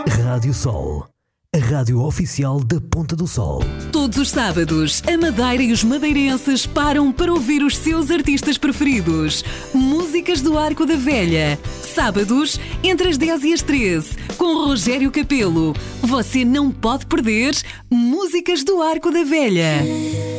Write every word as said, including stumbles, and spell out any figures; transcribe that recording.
Rádio Sol, a rádio oficial da Ponta do Sol. Todos os sábados, a Madeira e os madeirenses param para ouvir os seus artistas preferidos. Músicas do Arco da Velha. Sábados, entre as dez e as treze, com Rogério Capelo. Você não pode perder Músicas do Arco da Velha.